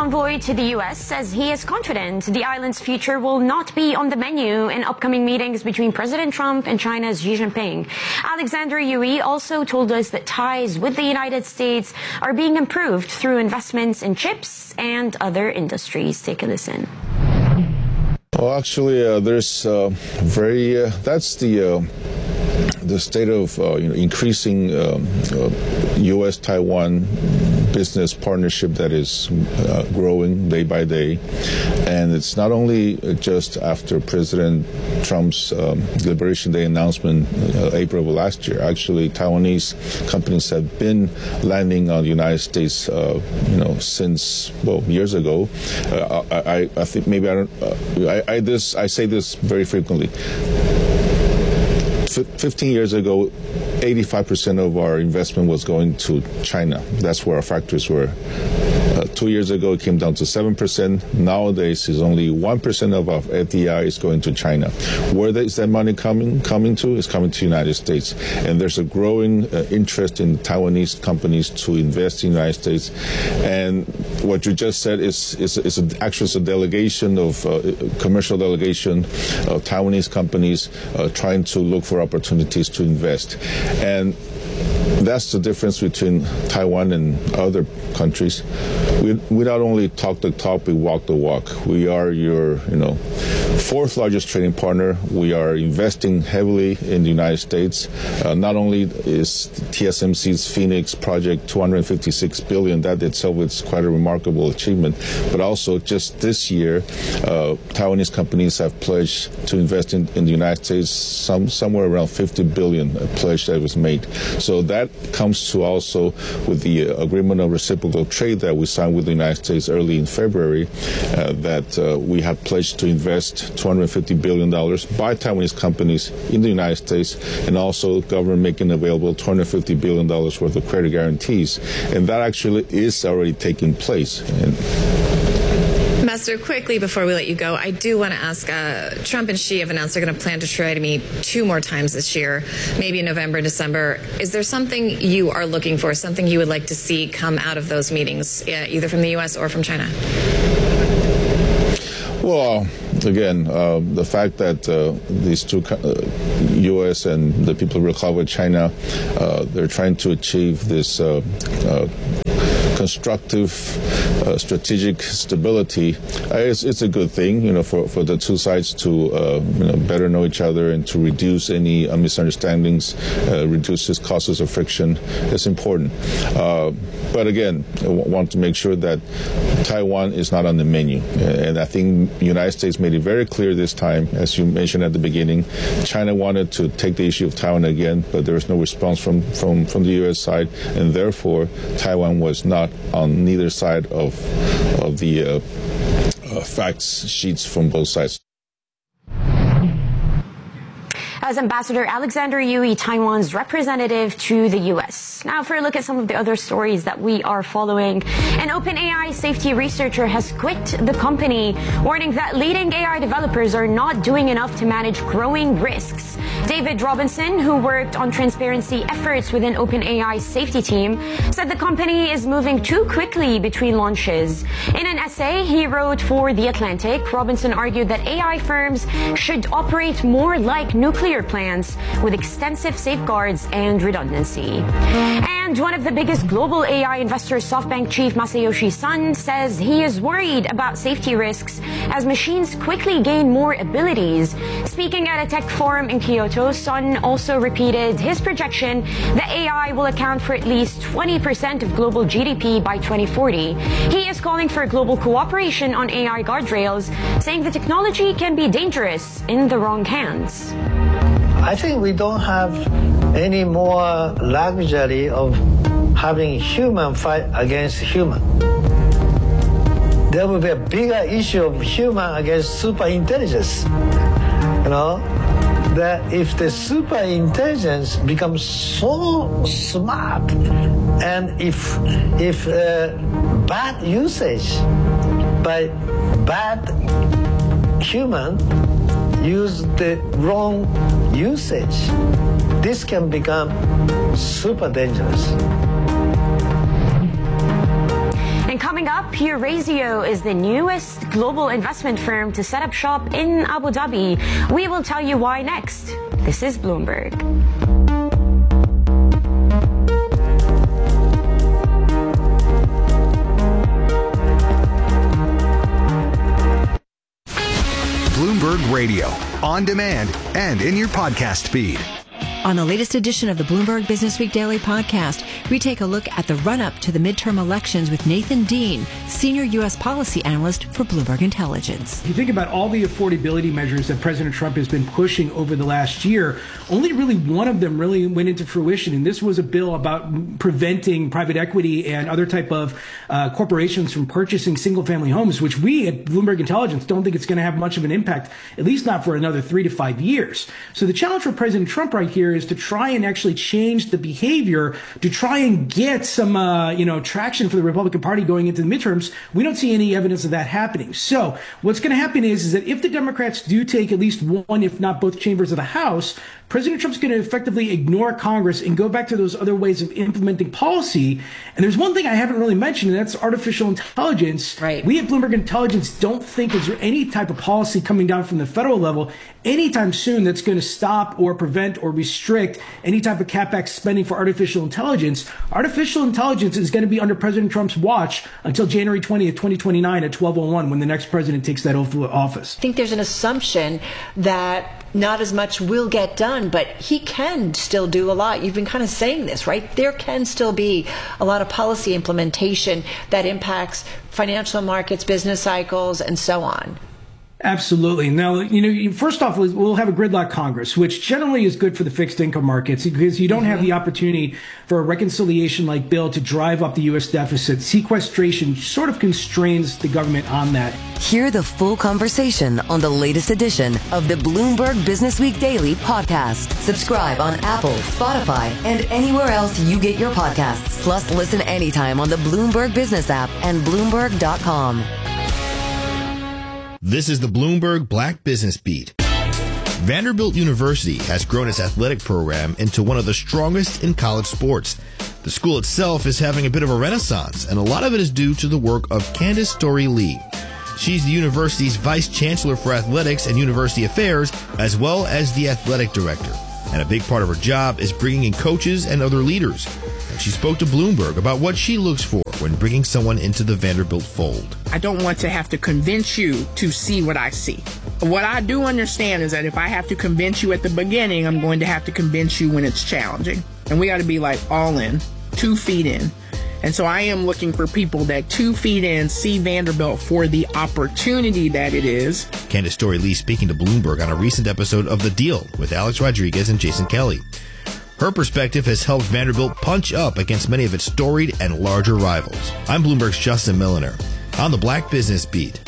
envoy to the U.S. says he is confident the island's future will not be on the menu in upcoming meetings between President Trump and China's Xi Jinping. Alexander Yui also told us that ties with the United States are being improved through investments in chips and other industries. Take a listen. Well, actually, there's that's the state of increasing U.S.-Taiwan business partnership that is growing day by day. And it's not only just after President Trump's Liberation Day announcement, April of last year. Actually, Taiwanese companies have been landing on the United States, since years ago. I think maybe I say this very frequently. 15 years ago, 85% of our investment was going to China. That's where our factories were. 2 years ago, it came down to 7%. Nowadays, it's only 1% of our FDI is going to China. Where is that money coming to? It's coming to the United States. And there's a growing interest in Taiwanese companies to invest in the United States. And what you just said is actually a delegation of commercial delegation of Taiwanese companies trying to look for opportunities to invest. And that's the difference between Taiwan and other countries. We not only talk the talk, we walk the walk. We are your, fourth largest trading partner. We are investing heavily in the United States. Not only is TSMC's Phoenix project $256 billion, that itself is quite a remarkable achievement, but also just this year, Taiwanese companies have pledged to invest in the United States somewhere around $50 billion, a pledge that was made. So that comes to also with the agreement of reciprocal trade that we signed with the United States early in February, that we have pledged to invest $250 billion by Taiwanese companies in the United States, and also government making available $250 billion worth of credit guarantees. And that actually is already taking place. Ambassador, quickly before we let you go, I do want to ask, Trump and Xi have announced they're going to plan to try to meet 2 more times this year, maybe in November, December. Is there something you are looking for, something you would like to see come out of those meetings, either from the U.S. or from China? Well, again, the fact that these two, U.S. and the People's Republic of China, they're trying to achieve this constructive strategic stability, it's a good thing, for the two sides to, better know each other and to reduce any misunderstandings, reduce its causes of friction. It's important. But again, I want to make sure that Taiwan is not on the menu. And I think the United States made it very clear this time, as you mentioned at the beginning, China wanted to take the issue of Taiwan again, but there was no response from the U.S. side, and therefore Taiwan was not on neither side of the facts sheets from both sides. As Ambassador Alexander Yui, Taiwan's representative to the U.S. Now for a look at some of the other stories that we are following. An OpenAI safety researcher has quit the company, warning that leading AI developers are not doing enough to manage growing risks. David Robinson, who worked on transparency efforts within OpenAI's safety team, said the company is moving too quickly between launches. In an essay he wrote for The Atlantic, Robinson argued that AI firms should operate more like nuclear plants with extensive safeguards and redundancy. And one of the biggest global AI investors, SoftBank chief Masayoshi Son, says he is worried about safety risks as machines quickly gain more abilities. Speaking at a tech forum in Kyoto, Son also repeated his projection that AI will account for at least 20% of global GDP by 2040. He is calling for global cooperation on AI guardrails, saying the technology can be dangerous in the wrong hands. I think we don't have any more luxury of having human fight against human. There will be a bigger issue of human against super intelligence. That if the super intelligence becomes so smart, and if bad usage by bad human use the wrong usage, this can become super dangerous. In And coming up, Eurazeo is the newest global investment firm to set up shop in Abu Dhabi. We will tell you why next. This is Bloomberg. Bloomberg Radio, on demand and in your podcast feed. On the latest edition of the Bloomberg Business Week Daily Podcast, we take a look at the run-up to the midterm elections with Nathan Dean, senior U.S. policy analyst for Bloomberg Intelligence. If you think about all the affordability measures that President Trump has been pushing over the last year, only really one of them really went into fruition, and this was a bill about preventing private equity and other type of corporations from purchasing single-family homes, which we at Bloomberg Intelligence don't think it's going to have much of an impact, at least not for another 3 to 5 years. So the challenge for President Trump right here is to try and actually change the behavior, to try and get some, traction for the Republican Party going into the midterms. We don't see any evidence of that happening. So what's going to happen is that if the Democrats do take at least one, if not both chambers of the House, President Trump's going to effectively ignore Congress and go back to those other ways of implementing policy. And there's one thing I haven't really mentioned, and that's artificial intelligence. Right. We at Bloomberg Intelligence don't think there's any type of policy coming down from the federal level anytime soon that's going to stop or prevent or restrict any type of CapEx spending for artificial intelligence. Artificial intelligence is going to be under President Trump's watch until January 20th, 2029 at 12:01 when the next president takes that oath of office. I think there's an assumption that not as much will get done, but he can still do a lot. You've been kind of saying this, right? There can still be a lot of policy implementation that impacts financial markets, business cycles, and so on. Absolutely. Now, first off, we'll have a gridlock Congress, which generally is good for the fixed income markets because you don't have the opportunity for a reconciliation-like bill to drive up the U.S. deficit. Sequestration sort of constrains the government on that. Hear the full conversation on the latest edition of the Bloomberg Business Week Daily Podcast. Subscribe on Apple, Spotify, and anywhere else you get your podcasts. Plus, listen anytime on the Bloomberg Business app and Bloomberg.com. This is the Bloomberg Black Business Beat. Vanderbilt University has grown its athletic program into one of the strongest in college sports. The school itself is having a bit of a renaissance, and a lot of it is due to the work of Candace Storey Lee. She's the university's vice chancellor for athletics and university affairs, as well as the athletic director. And a big part of her job is bringing in coaches and other leaders. And she spoke to Bloomberg about what she looks for when bringing someone into the Vanderbilt fold. I don't want to have to convince you to see what I see. What I do understand is that if I have to convince you at the beginning, I'm going to have to convince you when it's challenging. And we got to be like all in, 2 feet in. And so I am looking for people that 2 feet in see Vanderbilt for the opportunity that it is. Candace Storey Lee speaking to Bloomberg on a recent episode of The Deal with Alex Rodriguez and Jason Kelly. Her perspective has helped Vanderbilt punch up against many of its storied and larger rivals. I'm Bloomberg's Justin Milliner on the Black Business Beat.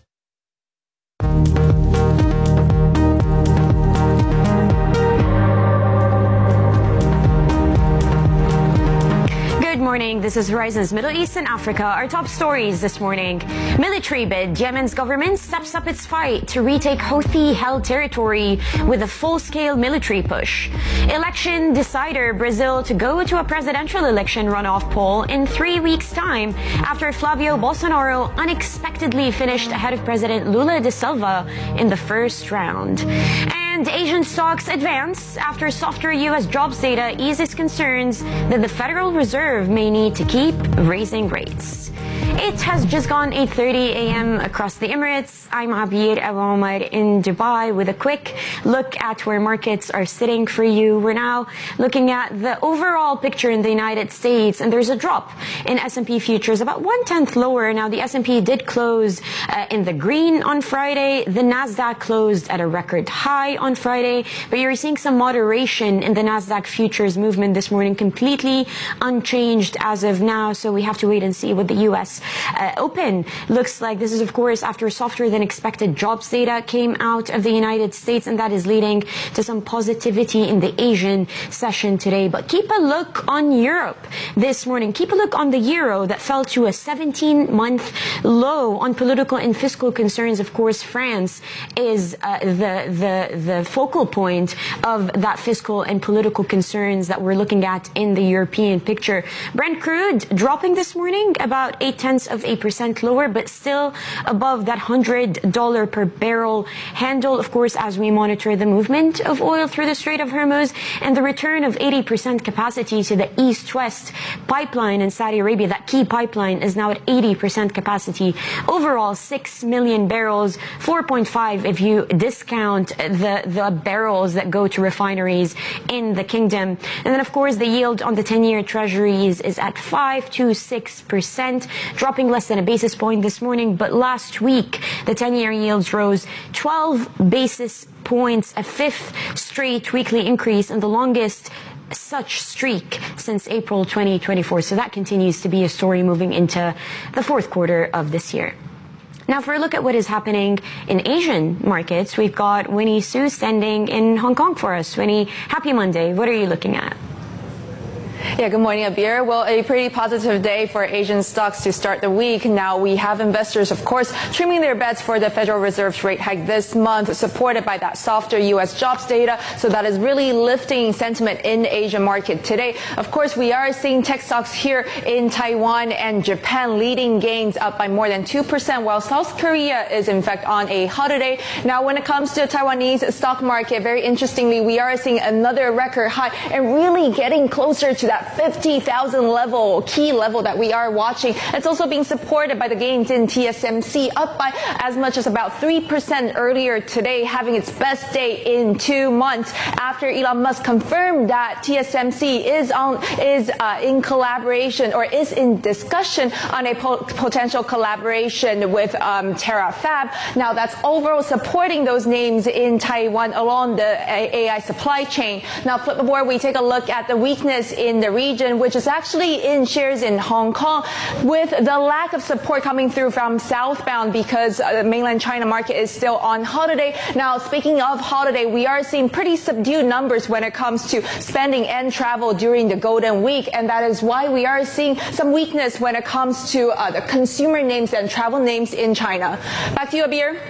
Morning. This is Horizon's Middle East and Africa. Our top stories this morning. Military bid. Yemen's government steps up its fight to retake Houthi-held territory with a full-scale military push. Election decider. Brazil to go to a presidential election runoff poll in 3 weeks' time after Flavio Bolsonaro unexpectedly finished ahead of President Lula da Silva in the first round. And Asian stocks advance after softer U.S. jobs data eases concerns that the Federal Reserve may need to keep raising rates. It has just gone 8:30 a.m. across the Emirates. I'm Abir Al-Omar in Dubai with a quick look at where markets are sitting for you. We're now looking at the overall picture in the United States, and there's a drop in S&P futures, about 1/10 lower. Now, the S&P did close in the green on Friday. The Nasdaq closed at a record high on Friday, but you're seeing some moderation in the Nasdaq futures movement this morning, completely unchanged as of now. So we have to wait and see what the U.S. Open looks like. This is, of course, after softer than expected jobs data came out of the United States, and that is leading to some positivity in the Asian session today. But keep a look on Europe this morning. Keep a look on the euro that fell to a 17-month low on political and fiscal concerns. Of course, France is the focal point of that fiscal and political concerns that we're looking at in the European picture. Brent crude dropping this morning about 0.8 0.2% lower, but still above that $100 per barrel handle, of course, as we monitor the movement of oil through the Strait of Hormuz and the return of 80% capacity to the east-west pipeline in Saudi Arabia. That key pipeline is now at 80% capacity. Overall, 6 million barrels, 4.5 if you discount the barrels that go to refineries in the kingdom. And then, of course, the yield on the 10-year treasuries is at 5 to 6%, dropping less than a basis point this morning. But last week, the 10-year yields rose 12 basis points, a fifth straight weekly increase and the longest such streak since April 2024. So that continues to be a story moving into the fourth quarter of this year. Now, for a look at what is happening in Asian markets, we've got Winnie Su standing in Hong Kong for us. Winnie, happy Monday. What are you looking at? Yeah, good morning, Abir. Well, a pretty positive day for Asian stocks to start the week. Now, we have investors, of course, trimming their bets for the Federal Reserve's rate hike this month, supported by that softer U.S. jobs data. So that is really lifting sentiment in the Asian market today. Of course, we are seeing tech stocks here in Taiwan and Japan leading gains up by more than 2%, while South Korea is, in fact, on a holiday. Now, when it comes to Taiwanese stock market, very interestingly, we are seeing another record high and really getting closer to that 50,000 level, key level that we are watching. It's also being supported by the gains in TSMC, up by as much as about 3% earlier today, having its best day in 2 months after Elon Musk confirmed that TSMC is in collaboration or is in discussion on a potential collaboration with TerraFab. Now, that's overall supporting those names in Taiwan along the AI supply chain. Now, flip the board, we take a look at the weakness in the region, which is actually in shares in Hong Kong, with the lack of support coming through from southbound because the mainland China market is still on holiday. Now, speaking of holiday, we are seeing pretty subdued numbers when it comes to spending and travel during the Golden Week, and that is why we are seeing some weakness when it comes to the consumer names and travel names in China. Back to you, Abir.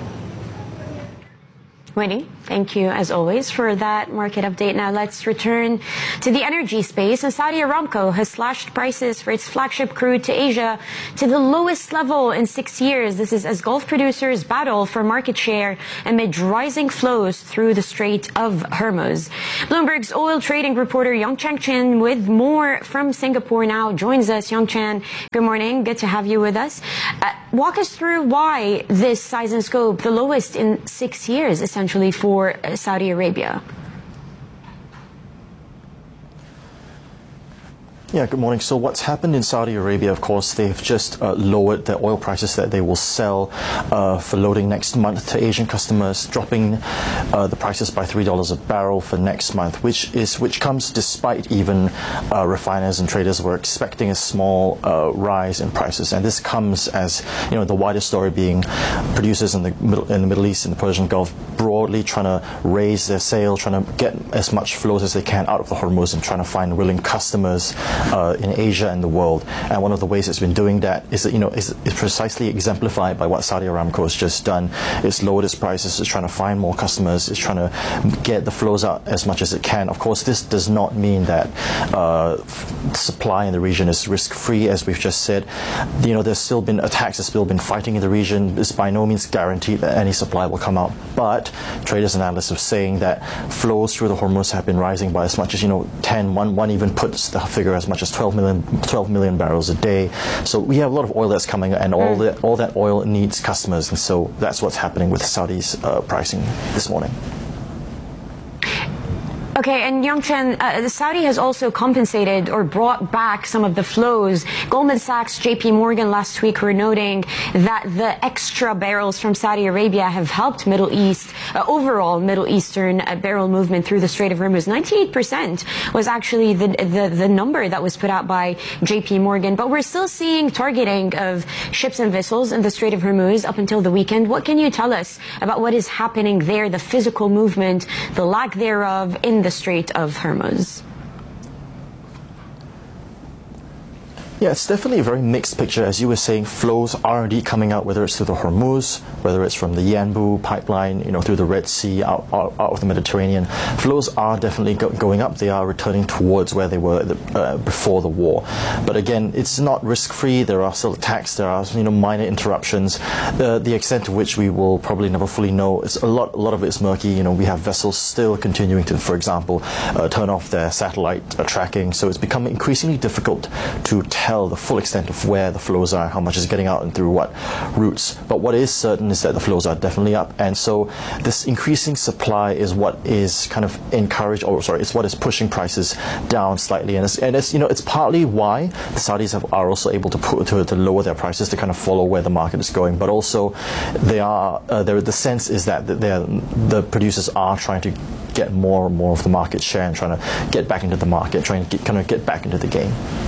Winnie, thank you as always for that market update. Now let's return to the energy space. And Saudi Aramco has slashed prices for its flagship crude to Asia to the lowest level in 6 years. This is as Gulf producers battle for market share amid rising flows through the Strait of Hormuz. Bloomberg's oil trading reporter Yongchang Chen with more from Singapore now joins us. Yongchang, good morning. Good to have you with us. Walk us through why this size and scope, the lowest in 6 years, essentially for Saudi Arabia. Yeah, good morning. So what's happened in Saudi Arabia, of course, they've just lowered the oil prices that they will sell for loading next month to Asian customers, dropping the prices by $3 a barrel for next month, which comes despite even refiners and traders were expecting a small rise in prices. And this comes as, you know, the wider story being producers in the Middle East and the Persian Gulf broadly trying to raise their sale, trying to get as much flows as they can out of the Hormuz and trying to find willing customers in Asia and the world. And one of the ways it's been doing that is that, you know, is precisely exemplified by what Saudi Aramco has just done. It's lowered its prices, it's trying to find more customers, it's trying to get the flows out as much as it can. Of course, this does not mean that supply in the region is risk-free, as we've just said. You know, there's still been attacks, there's still been fighting in the region. It's by no means guaranteed that any supply will come out. But traders and analysts are saying that flows through the Hormuz have been rising by as much as, you know, one even puts the figure as much as 12 million barrels a day. So we have a lot of oil that's coming, and all that oil needs customers, and so that's what's happening with Saudi's pricing this morning. Okay, and Yongchang, Saudi has also compensated or brought back some of the flows. Goldman Sachs, JP Morgan last week were noting that the extra barrels from Saudi Arabia have helped overall Middle Eastern barrel movement through the Strait of Hormuz. 98% was actually the number that was put out by JP Morgan. But we're still seeing targeting of ships and vessels in the Strait of Hormuz up until the weekend. What can you tell us about what is happening there, the physical movement, the lack thereof in the Strait of Hormuz? Yeah, it's definitely a very mixed picture. As you were saying, flows are indeed coming out, whether it's through the Hormuz, whether it's from the Yanbu pipeline, through the Red Sea, out of the Mediterranean. Flows are definitely going up. They are returning towards where they were before the war. But again, it's not risk-free. There are still attacks. There are minor interruptions. The extent to which we will probably never fully know. It's a lot of it is murky. We have vessels still continuing to, for example, turn off their satellite tracking. So it's become increasingly difficult to tell the full extent of where the flows are, how much is getting out and through what routes. But what is certain is that the flows are definitely up. And so this increasing supply is what is kind of it's what is pushing prices down slightly. And it's partly why the Saudis are also able to lower their prices to kind of follow where the market is going. But also the sense is that the producers are trying to get more and more of the market share and trying to get back into the market, trying to get back into the game.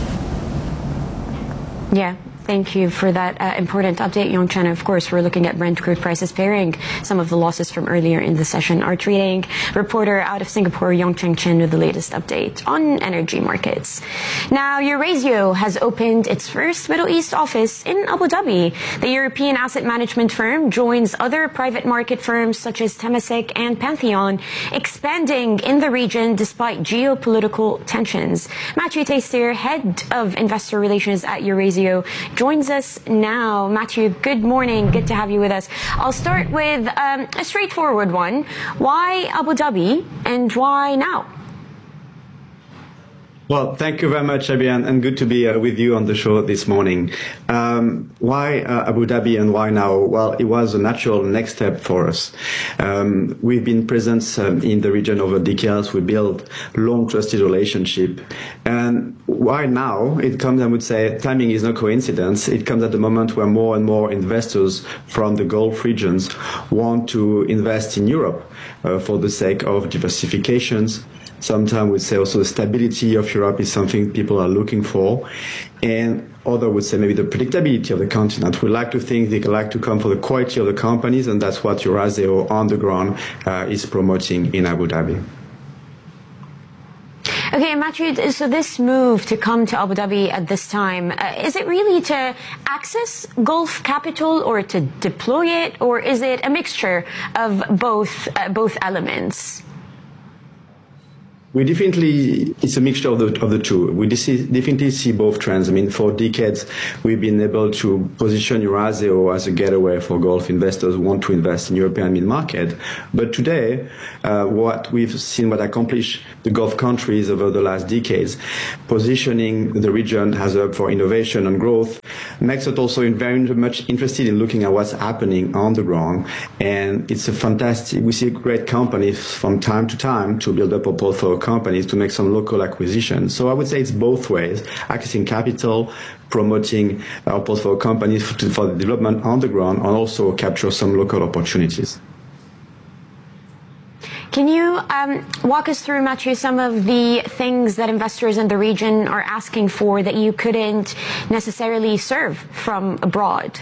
Yeah. Thank you for that important update, Yongchen. Of course, we're looking at Brent crude prices pairing some of the losses from earlier in the session. Our trading reporter out of Singapore, Yongchen Chen, with the latest update on energy markets. Now, Eurazeo has opened its first Middle East office in Abu Dhabi. The European asset management firm joins other private market firms such as Temasek and Pantheon, expanding in the region despite geopolitical tensions. Matthew Teister, head of investor relations at Eurazeo, joins us now. Matthew, good morning. Good to have you with us. I'll start with a straightforward one. Why Abu Dhabi and why now? Well, thank you very much, Abby, and good to be with you on the show this morning. Why Abu Dhabi and why now? Well, it was a natural next step for us. We've been present in the region over decades. We built long, trusted relationship. And why now? It comes, I would say, timing is no coincidence. It comes at the moment where more and more investors from the Gulf regions want to invest in Europe for the sake of diversifications. Sometimes we'd say also the stability of Europe is something people are looking for. And other would say maybe the predictability of the continent. We like to think they like to come for the quality of the companies, and that's what Eurazeo on the ground is promoting in Abu Dhabi. Okay, Matthew, so this move to come to Abu Dhabi at this time, is it really to access Gulf capital or to deploy it, or is it a mixture of both elements? It's a mixture of the two. We definitely see both trends. I mean, for decades, we've been able to position Eurazeo as a gateway for Gulf investors who want to invest in European mid-market. But today, what we've seen, what accomplished the Gulf countries over the last decades, positioning the region as a hub for innovation and growth, makes us also very much interested in looking at what's happening on the ground. And it's we see great companies from time to time to build up a portfolio companies to make some local acquisitions. So I would say it's both ways, accessing capital, promoting our portfolio companies for the development on the ground, and also capture some local opportunities. Can you walk us through, Matthew, some of the things that investors in the region are asking for that you couldn't necessarily serve from abroad?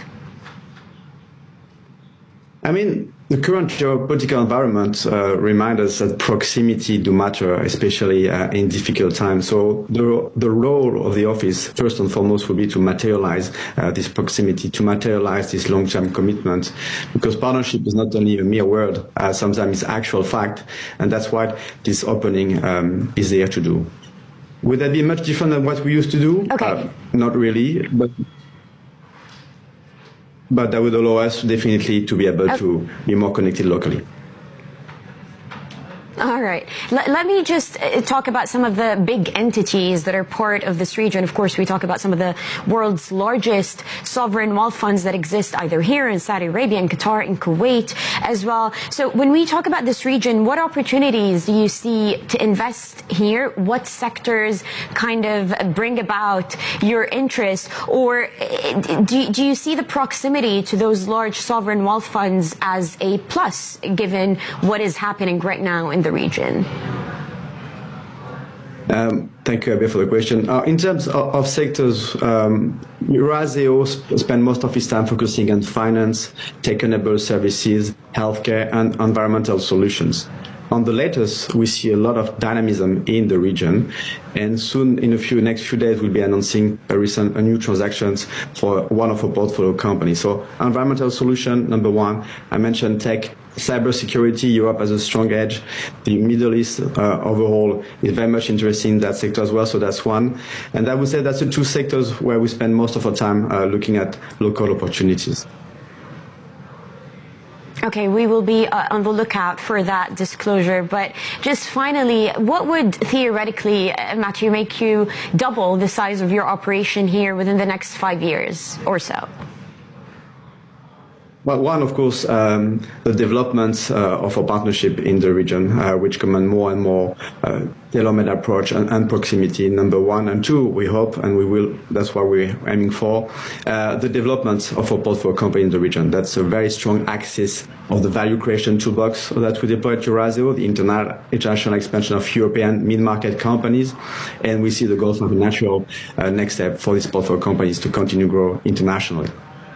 I mean, the current geopolitical environment reminds us that proximity do matter, especially in difficult times. So the role of the office, first and foremost, will be to materialize this proximity, to materialize this long-term commitment, because partnership is not only a mere word, sometimes it's actual fact, and that's what this opening is there to do. Would that be much different than what we used to do? Okay. Not really, but that would allow us definitely to be able to be more connected locally. All right. Let me just talk about some of the big entities that are part of this region. Of course, we talk about some of the world's largest sovereign wealth funds that exist either here in Saudi Arabia, in Qatar, in Kuwait as well. So when we talk about this region, what opportunities do you see to invest here? What sectors kind of bring about your interest? Or do you see the proximity to those large sovereign wealth funds as a plus, given what is happening right now in the region? Thank you, Abby, for the question. In terms of sectors, Eurazeo spends most of its time focusing on finance, tech-enabled services, healthcare, and environmental solutions. on the latest, we see a lot of dynamism in the region, and soon, in next few days, we'll be announcing a new transactions for one of our portfolio companies. So, environmental solution, number one. I mentioned tech. Cybersecurity, Europe has a strong edge. The Middle East overall is very much interested in that sector as well, so that's one. And I would say that's the two sectors where we spend most of our time looking at local opportunities. Okay, we will be on the lookout for that disclosure. But just finally, what would theoretically, Mathieu, make you double the size of your operation here within the next 5 years or so? Well, one, of course, the development of our partnership in the region, which command more and more tailor-made approach and proximity, number one. And two, we hope, and we will, that's what we're aiming for, the development of our portfolio company in the region. That's a very strong axis of the value creation toolbox that we deploy at Eurazeo, the international expansion of European mid-market companies. And we see the Gulf as a natural next step for these portfolio companies to continue to grow internationally.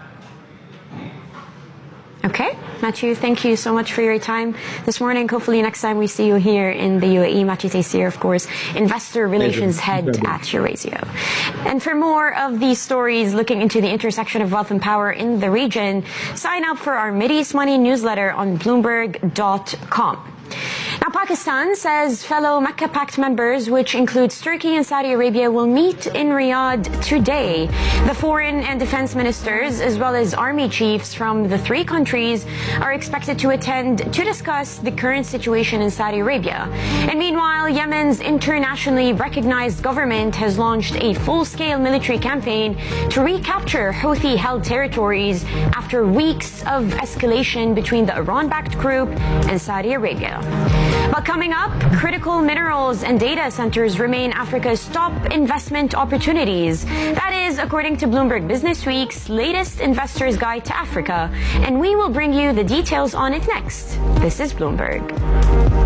Okay, Mathieu, thank you so much for your time this morning. Hopefully next time we see you here in the UAE. Mathieu Tayssir, of course, Investor Relations Head at Eurazeo. And for more of these stories looking into the intersection of wealth and power in the region, sign up for our Mideast Money newsletter on Bloomberg.com. Now, Pakistan says fellow Mecca Pact members, which includes Turkey and Saudi Arabia, will meet in Riyadh today. The foreign and defense ministers, as well as army chiefs from the three countries, are expected to attend to discuss the current situation in Saudi Arabia. And meanwhile, Yemen's internationally recognized government has launched a full-scale military campaign to recapture Houthi-held territories after weeks of escalation between the Iran-backed group and Saudi Arabia. But coming up, critical minerals and data centers remain Africa's top investment opportunities. That is according to Bloomberg Businessweek's latest Investor's Guide to Africa. And we will bring you the details on it next. This is Bloomberg.